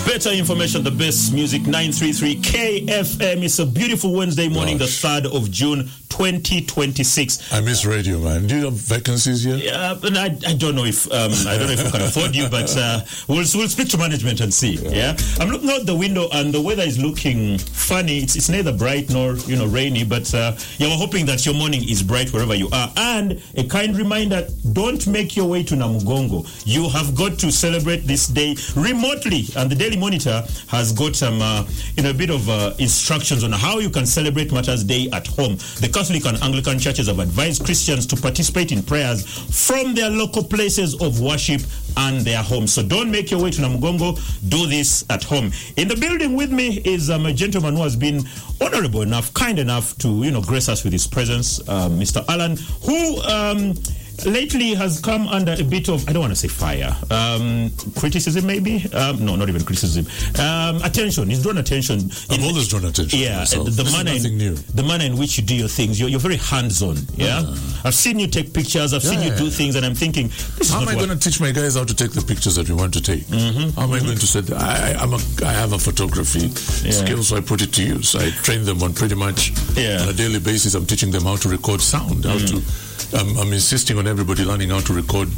Better information, the best music, 933 KFM. It's a beautiful Wednesday morning, the 3rd of June, 2026. I miss radio, man. Do you have vacancies here? Yeah, but I don't know if we can afford you, but we'll speak to management and see. Yeah, I'm looking out the window and the weather is looking funny. It's neither bright nor rainy, but we're hoping that your morning is bright wherever you are. And a kind reminder: don't make your way to Namugongo. You have got to celebrate this day remotely, and the Daily Monitor has got some a bit of instructions on how you can celebrate Martyrs' Day at home. The Catholic and Anglican churches have advised Christians to participate in prayers from their local places of worship and their homes. So don't make your way to Namugongo. Do this at home. In the building with me is a gentleman who has been honorable enough, kind enough to grace us with his presence, Mr. Alan, who lately has come under a bit of, I don't want to say fire, criticism maybe? No, not even criticism. Attention. He's drawn attention. I've always drawn attention. Yeah, the manner in which you do your things. You're very hands-on. Yeah? I've seen you take pictures. I've seen you do things, and I'm thinking, how am I going to teach my guys how to take the pictures that we want to take? How am I going to say that? I have a photography skill, so I put it to use. I train them on pretty much on a daily basis. I'm teaching them how to record sound, how to. I'm insisting on everybody learning how to record,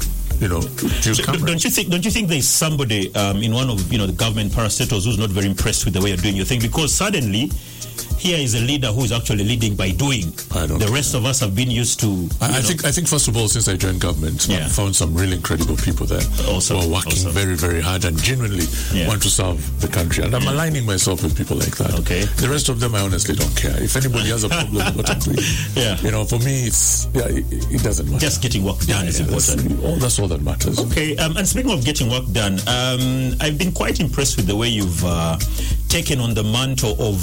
use camera. Don't you think there's somebody in one of the government parastatals who's not very impressed with the way you're doing your thing? Because suddenly here is a leader who is actually leading by doing. The rest of us have been used to. I think first of all, since I joined government, I've found some really incredible people there who are working very, very hard and genuinely want to serve the country. And I'm aligning myself with people like that. Okay. The rest of them, I honestly don't care. If anybody has a problem with what I'm doing, for me, it doesn't matter. Just getting work done is important. That's all that matters. Okay. And speaking of getting work done, I've been quite impressed with the way you've taken on the mantle of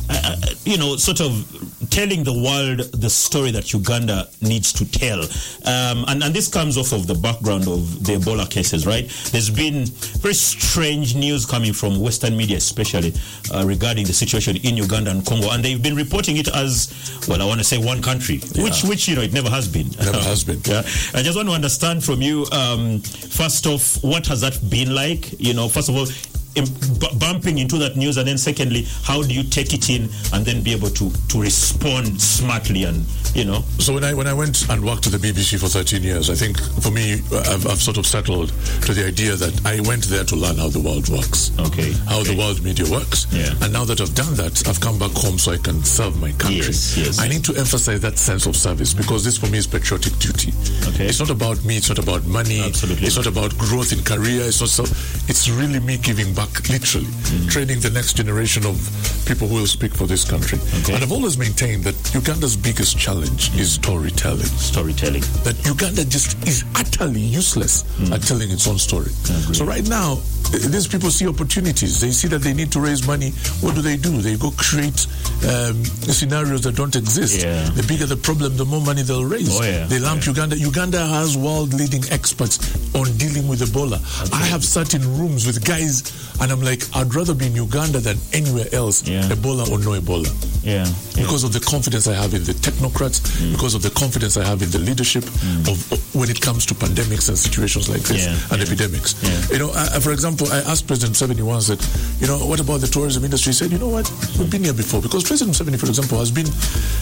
sort of telling the world the story that Uganda needs to tell. And this comes off of the background of the Ebola cases, right? There's been very strange news coming from Western media, especially regarding the situation in Uganda and Congo. And they've been reporting it as, well, I want to say one country, which it never has been. Never has been. Yeah. I just want to understand from you, first off, what has that been like? First of all, bumping into that news, and then secondly, how do you take it in and then be able to respond smartly and So when I went and worked at the BBC for 13 years, I think for me I've sort of settled to the idea that I went there to learn how the world works, how the world media works, and now that I've done that, I've come back home so I can serve my country. Yes. I need to emphasize that sense of service, because this for me is patriotic duty. It's not about me, it's not about money. Absolutely. It's not about growth in career. It's really me giving back, literally training the next generation of people who will speak for this country. And I've always maintained that Uganda's biggest challenge is storytelling. That Uganda just is utterly useless at telling its own story. So right now, these people see opportunities. They see that they need to raise money. What do? They go create scenarios that don't exist. The bigger the problem, the more money they'll raise. They lump Uganda. Uganda has world-leading experts on dealing with Ebola. I have sat in rooms with guys, and I'm like, I'd rather be in Uganda than anywhere else, Ebola or no Ebola. Because of the confidence I have in the technocrats, because of the confidence I have in the leadership of when it comes to pandemics and situations like this and epidemics. For example, I asked President Museveni once that, what about the tourism industry? He said, you know what, we've been here before. Because President Museveni, for example, has been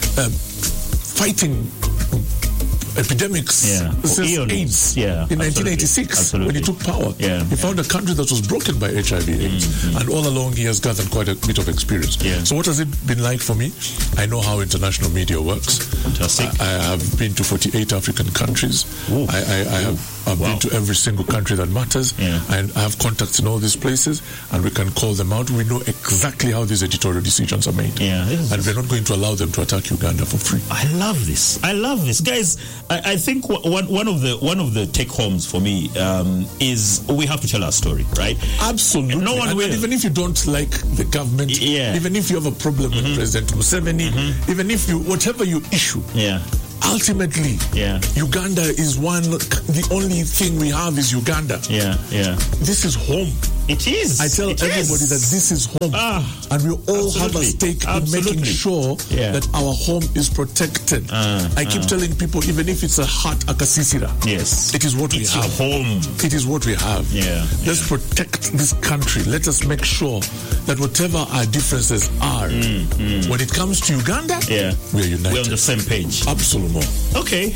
fighting epidemics since AIDS in 1986 when he took power. He found a country that was broken by HIV/AIDS, and all along he has gathered quite a bit of experience. So what has it been like for me? I know how international media works. Fantastic. I have been to 48 African countries. I've been to every single country that matters, and I have contacts in all these places, and we can call them out. We know exactly how these editorial decisions are made, and we're not going to allow them to attack Uganda for free. I love this, guys. I think one of the take homes for me is we have to tell our story, right? Absolutely. No one will. Even if you don't like the government, even if you have a problem with President Museveni, even if whatever you issue, ultimately, Uganda is the only thing we have is Uganda. This is home. It is. I tell everybody that this is home. And we all have a stake in making sure that our home is protected. I keep telling people, even if it's a hut, a kasisira, it is what we have. It's your home. It is what we have. Let's protect this country. Let us make sure that whatever our differences are, when it comes to Uganda, we are united. We're on the same page. Absolutely. Okay.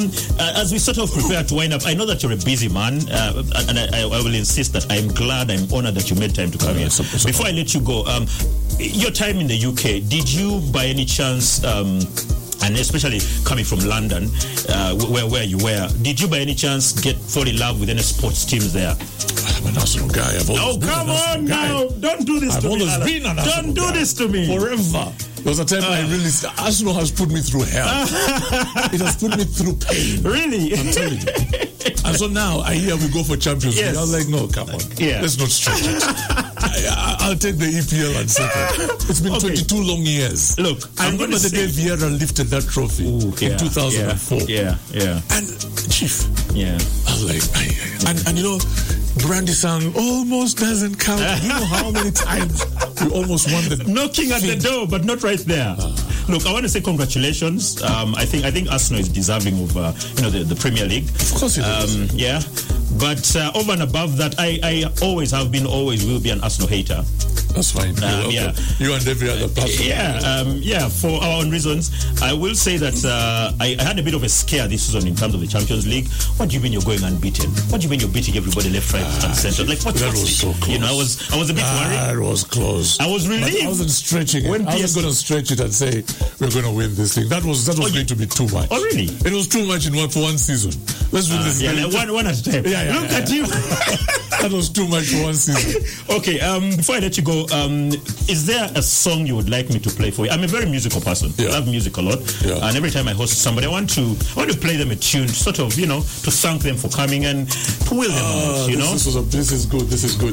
As we sort of prepare to wind up, I know that you're a busy man, and I will insist that I'm glad, I'm honored that you made time to come here. Before I let you go, your time in the UK, did you by any chance, and especially coming from London, where you were, did you by any chance fall in love with any sports teams there? I'm an Arsenal guy. Come on now. Don't do this to me. I've always been an Arsenal guy. Don't do this to me. Forever. There was a time I really... Arsenal has put me through hell. It has put me through pain. Really? I'm telling you. And so now I hear we go for Champions League. I was like, no, come on. Let's not stretch it. I'll take the EPL and second. It's been 22 long years. Look, I remember the day Vieira lifted that trophy in 2004. And Chief, I was like, and you know, Brandy sang almost doesn't count. Do you know how many times we almost won the knocking at the door, but not right there. Look, I want to say congratulations. I think Arsenal is deserving of the Premier League. Of course it is. But over and above that, I always have been, always will be an Arsenal hater. That's fine. You and every other person. For our own reasons. I will say that I had a bit of a scare this season in terms of the Champions League. What do you mean you're going unbeaten? What do you mean you're beating everybody left, right, and center? Like, what? That was so close. You know, I was a bit worried. That was close. I was relieved. But I wasn't stretching it. I was going to stretch it and say we're going to win this thing. That was going to be too much. Oh, really? It was too much for one season. Let's win this. One at a time. Look at you. That was too much for one season. Okay. Before I let you go, is there a song you would like me to play for you? I'm a very musical person. I love music a lot. And every time I host somebody, I want to play them a tune, sort of, to thank them for coming and to will them out, This is good. This is good.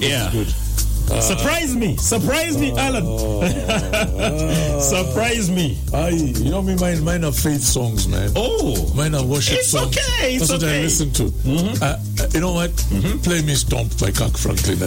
Surprise me, Alan. Surprise me. Mine are faith songs, man. Oh, mine are worship songs. That's what I listen to. You know what? Play me "Stomp" by Kirk Franklin.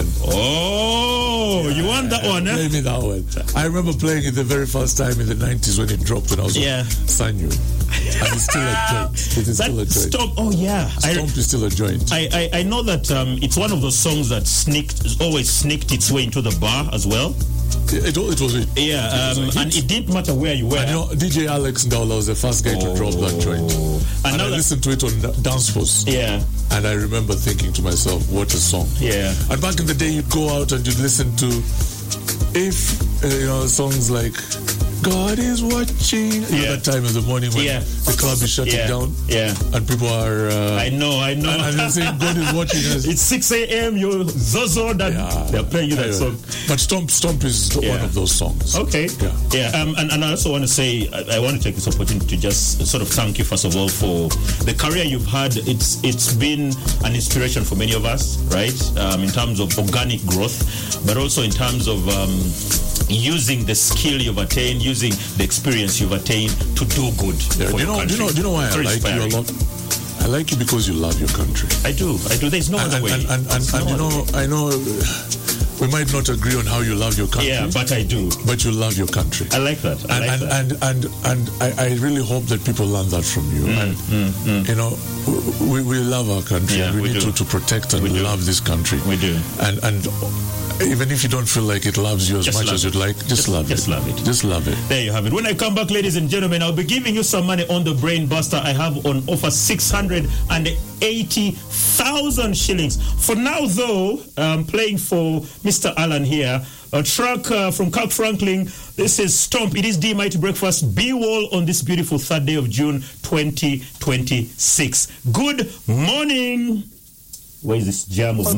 You want that one? Play me that one. I remember playing it the very first time in the 90s when it dropped when I was on Sanyo. And it's still a joint. It is still a joint. Stomp, Stomp is still a joint. I know that it's one of those songs that always sneaked its way into the bar as well. It was it. And it didn't matter where you were. DJ Alex Ndawla was the first guy to drop that joint. And I listened to it on Dance Force. And I remember thinking to myself, what a song. And back in the day, you'd go out and you'd listen to songs like God is watching at that time of the morning when the club is shutting down and people are I know and they're saying God is watching us. It's 6 a.m. you're zozo that they're playing you that song. But Stomp is one of those songs. And I also want to say I want to take this opportunity to just sort of thank you first of all for the career you've had. It's been an inspiration for many of us, right? In terms of organic growth, but also in terms of using the skill you've attained, using the experience you've attained to do good for your country. Do you know why I like you a lot? I like you because you love your country. I do. There's no other way. I know we might not agree on how you love your country. But I do. But you love your country. I like that. And I really hope that people learn that from you. We love our country. We need to protect and love this country. We do. And even if you don't feel like it loves you as much as you'd like, just love it. Just love it. Just love it. There you have it. When I come back, ladies and gentlemen, I'll be giving you some money on the Brain Buster. I have on offer 680,000 shillings. For now, though, I'm playing for Mr. Alan here. A track from Kirk Franklin. This is Stomp. It is D-Mighty Breakfast. B-Wall on this beautiful 3rd day of June 2026. Good morning. Where is this jam of